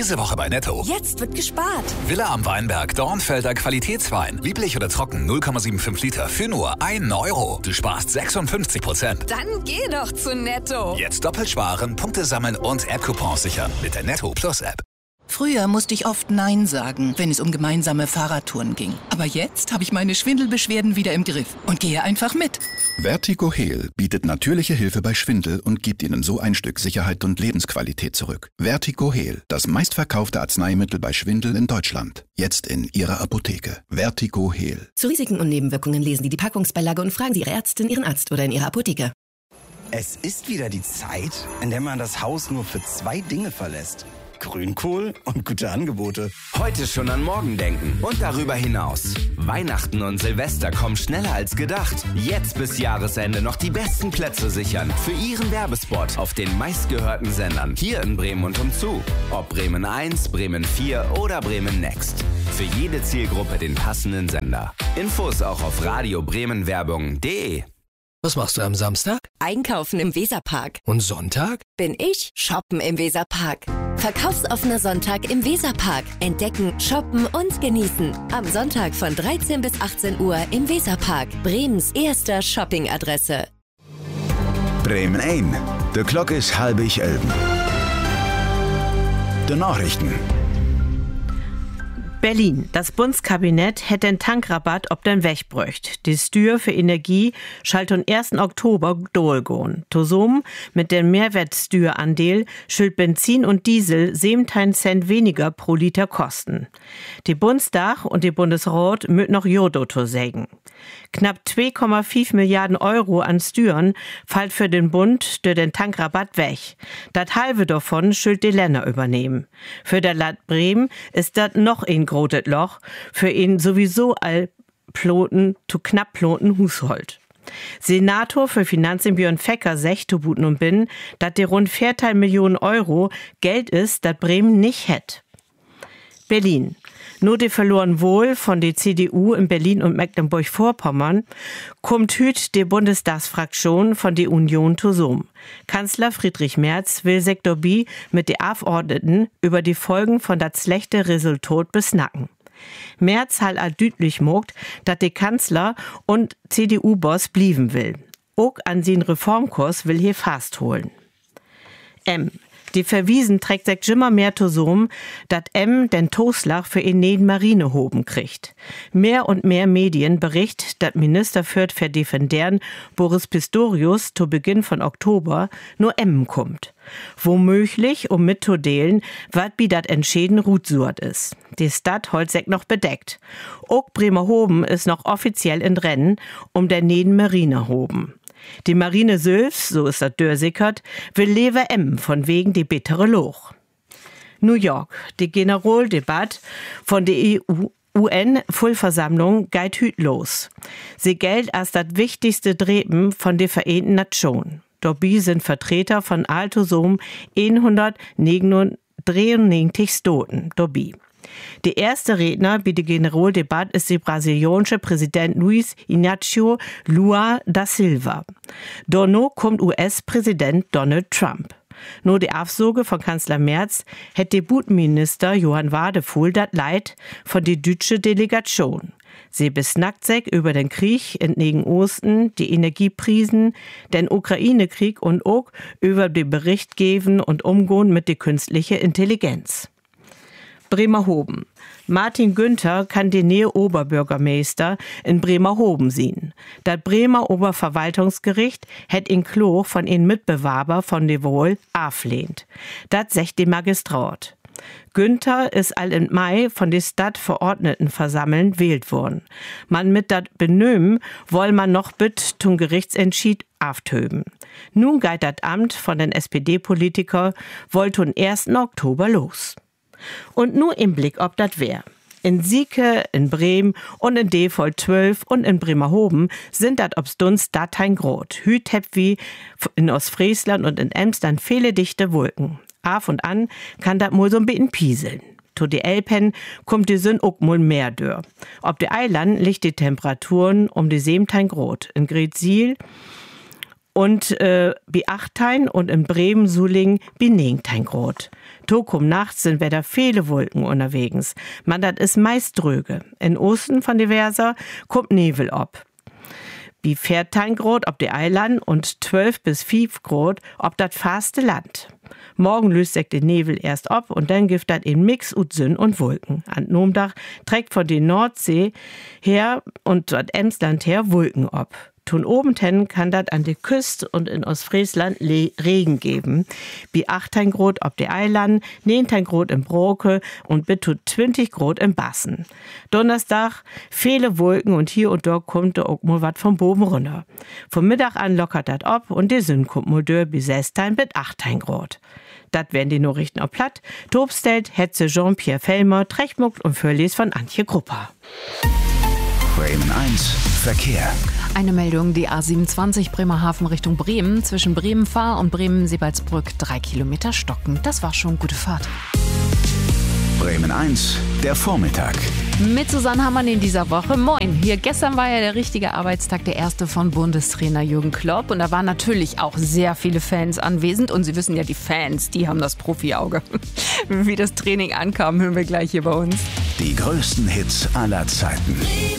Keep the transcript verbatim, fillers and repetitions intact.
Diese Woche bei Netto. Jetzt wird gespart. Villa am Weinberg, Dornfelder Qualitätswein. Lieblich oder trocken, null Komma fünfundsiebzig Liter für nur einen Euro. Du sparst sechsundfünfzig Prozent. Dann geh doch zu Netto. Jetzt doppelt sparen, Punkte sammeln und App-Coupons sichern mit der Netto Plus App. Früher musste ich oft Nein sagen, wenn es um gemeinsame Fahrradtouren ging. Aber jetzt habe ich meine Schwindelbeschwerden wieder im Griff und gehe einfach mit. Vertigo Heal bietet natürliche Hilfe bei Schwindel und gibt Ihnen so ein Stück Sicherheit und Lebensqualität zurück. Vertigo Heal, das meistverkaufte Arzneimittel bei Schwindel in Deutschland. Jetzt in Ihrer Apotheke. Vertigo Heal. Zu Risiken und Nebenwirkungen lesen Sie die Packungsbeilage und fragen Sie Ihre Ärztin, Ihren Arzt oder in Ihrer Apotheke. Es ist wieder die Zeit, in der man das Haus nur für zwei Dinge verlässt. Grünkohl und gute Angebote. Heute schon an morgen denken und darüber hinaus. Weihnachten und Silvester kommen schneller als gedacht. Jetzt bis Jahresende noch die besten Plätze sichern für Ihren Werbespot auf den meistgehörten Sendern hier in Bremen und umzu. Ob Bremen eins, Bremen vier oder Bremen Next. Für jede Zielgruppe den passenden Sender. Infos auch auf radio bremen werbung punkt de. Was machst du am Samstag? Einkaufen im Weserpark. Und Sonntag? Bin ich shoppen im Weserpark. Verkaufsoffener Sonntag im Weserpark. Entdecken, shoppen und genießen. Am Sonntag von dreizehn bis achtzehn Uhr im Weserpark. Bremens erster Shoppingadresse. Bremen ein. De klok is halbig elben. De Nachrichten. Berlin. Das Bundeskabinett hätte einen Tankrabatt ob den wegbräucht. Die Steuer für Energie schalt am ersten Oktober durchgehen. Tosum mit dem Mehrwertsteuerandeel schuld Benzin und Diesel siebenundneunzig Cent weniger pro Liter kosten. Die Bundestag und die Bundesrat müssen noch Jodo to sägen. Knapp zwei Komma fünf Milliarden Euro an Steuern fällt für den Bund durch den Tankrabatt weg. Das halbe davon schuld die Länder übernehmen. Für der Land Bremen ist das noch ein großes Loch, für ihn sowieso all ploten, zu knapp ploten Hushold. Senator für Finanzen Björn Fecker sagt zu Buten und Binnen, dass die rund vierzehn Millionen Euro Geld ist, das Bremen nicht hätt. Berlin. Nur die verloren Wohl von der C D U in Berlin und Mecklenburg-Vorpommern kommt hüt die Bundestagsfraktion von der Union zusammen. Kanzler Friedrich Merz will Sektor B mit den Abgeordneten über die Folgen von das schlechte Resultat besnacken. Merz hat all deutlich mogt, dass der Kanzler und C D U-Boss blieben will. Auch an den Reformkurs will hier fast holen. M. Die Verwiesen trägt sich immer mehr zusammen, dat M den Toslach für in den Marinehoben kriegt. Mehr und mehr Medien bericht, dat Minister führt für Defendern Boris Pistorius zu Beginn von Oktober nur Emmen kommt. Womöglich, um mitzudelen, wat wie dat entschieden Rutsurt ist. Die Stadt holt sich noch bedeckt. Auch Bremerhoven ist noch offiziell in Rennen um den Neden Marinehoben. Die Marine Sülfs, so ist das dörrsickert, will Lever M von wegen die bittere Loch. New York. Die Generaldebatte von der E U N-Vollversammlung geht hüt los. Sie gilt als das wichtigste Dreben von den Vereinten Nationen. Dabei sind Vertreter von Altosom hundertneunundneunzig Stoten. Dabei. Der erste Redner bei der Generaldebatte ist der brasilianische Präsident Luiz Inácio Lula da Silva. Donno kommt U S-Präsident Donald Trump. Nur die Aufsorge von Kanzler Merz hätte der Bundesminister Johann Wadefuhl das Leid von der deutschen Delegation. Sie besnackt sich über den Krieg in Nahen Osten, die Energieprisen, den Ukraine-Krieg und auch über die Bericht geben und umgehen mit der künstlichen Intelligenz. Bremerhoven. Martin Günther kann den neue Oberbürgermeister in Bremerhoven sehen. Das Bremer Oberverwaltungsgericht hätt ihn Kloch von ihren Mitbewerber von de Wohl ablehnt. Das sagt die Magistrat. Günther ist all im Mai von der Stadtverordnetenversammeln wählt worden. Man mit dat Benömen woll man noch bit zum Gerichtsentschied auftöben. Nun geht das Amt von den S P D-Politiker wohl zum ersten Oktober los. Und nur im Blick, ob das wär. In Sieke, in Bremen und in Devoll zwölf und in Bremerhoven sind dat obstuns Datein grot. Hüt heb wie in Ostfriesland und in Emstern viele dichte Wolken. Af und an kann dat mol so ein bisschen pieseln. To die Elpen kommt die Sünn ook mol mehr dör. Ob die Eiland liegt die Temperaturen um die siebzehn Grad. In Gretsiel Und äh, bi Achtein und in Bremen, Suling, bi neuntein Grad. Tokum nachts sind wieder viele Wolken unterwegs. Man, das ist meist dröge. In Osten von der Versa kommt Nebel ob. Bi vierzehn Grad ob die Eiland und zwölf bis fünf Grad ob das faste Land. Morgen löst sich der Nebel erst ab und dann gibt das in Mix ut Sünn und Wolken. An Nomdach trägt von der Nordsee her und dort Emsland her Wolken ab. Tun obenten kann das an der Küste und in Ostfriesland Regen geben. Bi achtzehn Grad ob der Eiland, neunzehn Grad im Broke und bis zu zwanzig Grad im Bassen. Donnerstag viele Wolken und hier und dort kommt auch mal was vom Boden runter. Vom Mittag an lockert das ab und die Sonne kommt mal durch bis sechzehn bis achtzehn Grad. Das wären die Nachrichten auf Platt. Tobstellt, Hetze Jean-Pierre Fellmer, Trechmuckt und Förlies von Antje Krupper. Bremen eins Verkehr. Eine Meldung, die A siebenundzwanzig Bremerhaven Richtung Bremen. Zwischen Bremen-Fahr und Bremen-Sebalsbrück drei Kilometer stocken. Das war schon gute Fahrt. Bremen eins, der Vormittag. Mit Susanne Hammann in dieser Woche. Moin. Hier gestern war ja der richtige Arbeitstag, der erste von Bundestrainer Jürgen Klopp. Und da waren natürlich auch sehr viele Fans anwesend. Und Sie wissen ja, die Fans, die haben das Profi-Auge. Wie das Training ankam, hören wir gleich hier bei uns. Die größten Hits aller Zeiten.